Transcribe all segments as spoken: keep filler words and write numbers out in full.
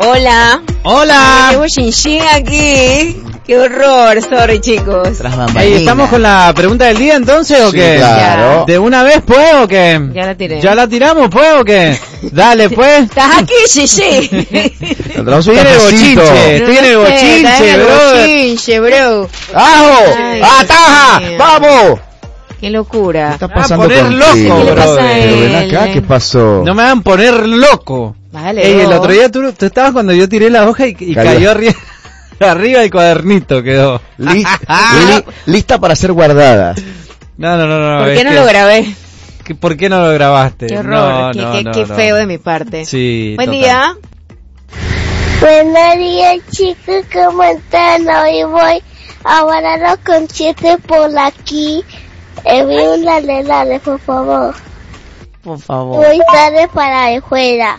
Hola. Hola. Llevo Shin aquí. Qué horror, sorry chicos. Ahí estamos con la pregunta del día entonces, ¿o Sí, qué? claro. ¿De una vez pues o qué? Ya la tiré. ¿Ya la tiramos pues o qué? Dale pues. ¿Estás aquí, Gigi? Estoy en el bochinche, estoy en el bochinche, bro. Bochinche, bro. ¡Ajo! Ay, ¡Ataja! Dios mío. ¡Vamos! Qué locura. ¿Qué está Ah, pasando poner contigo? loco, ¿Qué le pasa a Pero ven él? acá, ¿qué pasó? No me hagan poner loco. Vale, Ey, el vos. otro día tú, tú estabas cuando yo tiré la hoja y, y Cayó. cayó arriba, arriba el cuadernito, quedó. Lis- li- lista para ser guardada. No, no, no, no. ¿Por es qué no que- lo grabé? que- ¿Por qué no lo grabaste? Qué horror, No, qué, no, qué, no, qué no. feo de mi parte. Sí. Buen total. día. Buenos días, chicos, ¿cómo están? Hoy voy a guardar los conchetes por aquí. Envíe un dale, dale, por favor. Por favor. Voy tarde para la escuela.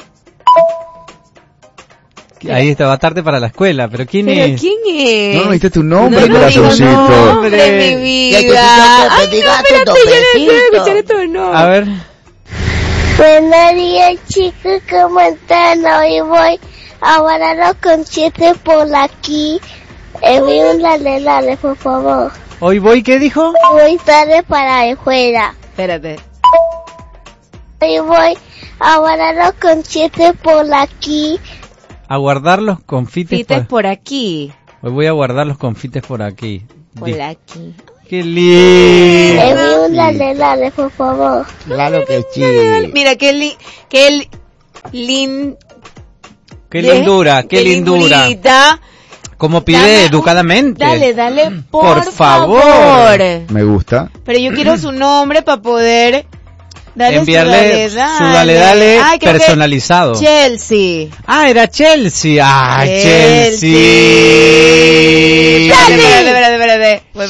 Ahí está, va tarde para la escuela, pero ¿quién ¿Pero es? quién es? No, no diste tu nombre, No, no digo corazoncito. nombre, mi Ya te vida. pidió que te Ay, diga no, tu espérate, yo no quiero nombrecito. escuchar esto, no. A ver. Buenos días, chicos, ¿cómo están? Hoy voy a guardar los conchetes por aquí. Envíe un dale, dale, por favor. ¿Hoy voy qué dijo? Voy tarde para la escuela. Espérate. Hoy voy a guardar los conchetes por aquí. A guardar los confites Fites por... por aquí. Hoy voy a guardar los confites por aquí. Por Di- aquí. ¡Qué lindo! Envíe un dale, dale, por favor. Claro que sí. Mira, qué li, qué li- lin, ¡Qué lindura! ¡Qué lindura! lindurita. Como pide Dame un- educadamente. Dale, dale, por, Por favor. favor. Me gusta. Pero yo quiero su nombre para poder darle Enviarle su dale, su dale, dale Ay, creo que personalizado. Chelsea. Ah, era Chelsea. ¡Ay, Chelsea. Chelsea!